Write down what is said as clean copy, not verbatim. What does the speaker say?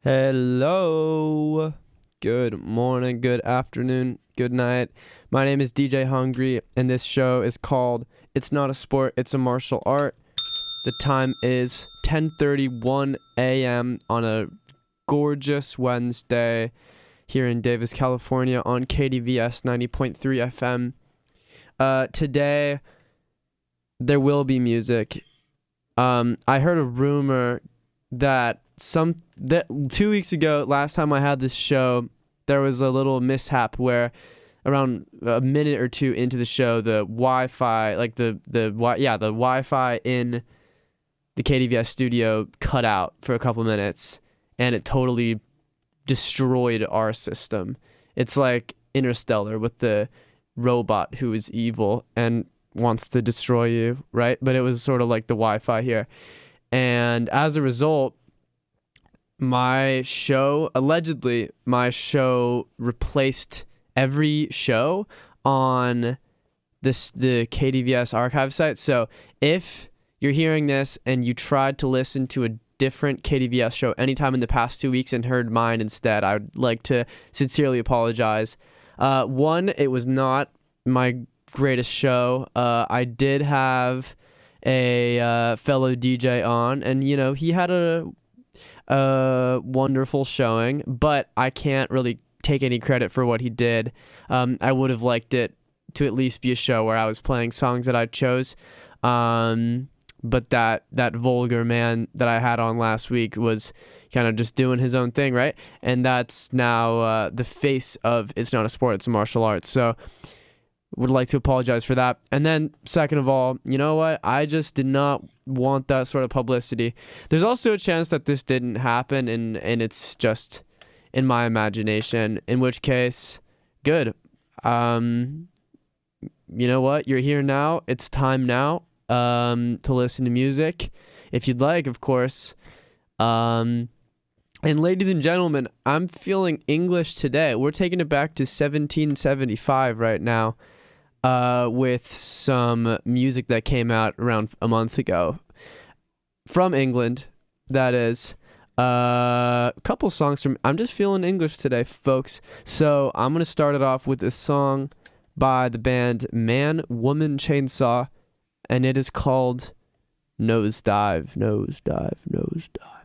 Hello. Good morning, good afternoon, good night. My name is DJ Hungry, and this show is called It's Not a Sport, It's a Martial Art. The time is 10:31 a.m. on a gorgeous Wednesday here in Davis, California on KDVS 90.3 FM. Today, there will be music. I heard a rumor that 2 weeks ago, last time I had this show, there was a little mishap where around a minute or two into the show, the Wi-Fi, like the Wi-Fi in the KDVS studio cut out for a couple minutes, and it totally destroyed our system. It's like Interstellar with the robot who is evil and wants to destroy you, right? But it was sort of like the Wi-Fi here. And as a result, allegedly, my show replaced every show on the KDVS archive site. So if you're hearing this and you tried to listen to a different KDVS show anytime in the past 2 weeks and heard mine instead, I would like to sincerely apologize. One, it was not my greatest show. I did have a fellow DJ on, and he had a wonderful showing, but I can't really take any credit for what he did. I would have liked it to at least be a show where I was playing songs that I chose, but that vulgar man that I had on last week was kind of just doing his own thing, right? And that's now the face of It's Not a Sport, It's a Martial Arts. So would like to apologize for that. And then second of all, you know what? I just did not want that sort of publicity. There's also a chance that this didn't happen and it's just in my imagination, in which case, good. You know what? You're here now. It's time now to listen to music, if you'd like, of course. And ladies and gentlemen, I'm feeling English today. We're taking it back to 1775 right now. With some music that came out around a month ago from England, that is. A couple songs from... I'm just feeling English today, folks. So I'm going to start it off with a song by the band Man, Woman, Chainsaw, and it is called Nosedive, Nosedive, Nosedive.